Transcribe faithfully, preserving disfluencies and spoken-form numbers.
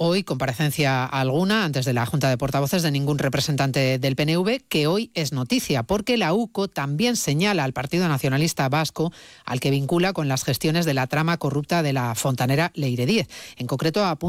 hoy comparecencia alguna antes de la Junta de Portavoces de ningún representante del P N V, que hoy es noticia, porque la U C O también señala al Partido Nacionalista Vasco, al que vincula con las gestiones de la trama corrupta de la fontanera Leire Díez. En concreto, apunta